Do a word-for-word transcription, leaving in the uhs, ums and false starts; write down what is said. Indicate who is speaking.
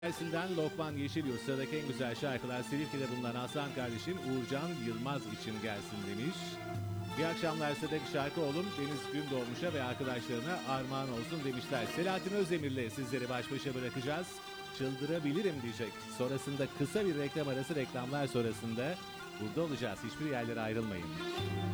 Speaker 1: Dersinden Lokman Yeşilyurt sıradaki en güzel şarkılar Silifke'de bulunan Aslan kardeşim Uğurcan Yılmaz için gelsin demiş. Bir akşamlar sıradaki şarkı oğlum Deniz Gündoğmuş'a ve arkadaşlarına armağan olsun demişler. Selahattin Özdemir'le sizleri baş başa bırakacağız. Çıldırabilirim diyecek. Sonrasında kısa bir reklam arası, reklamlar sonrasında burada olacağız. Hiçbir yerlere ayrılmayın.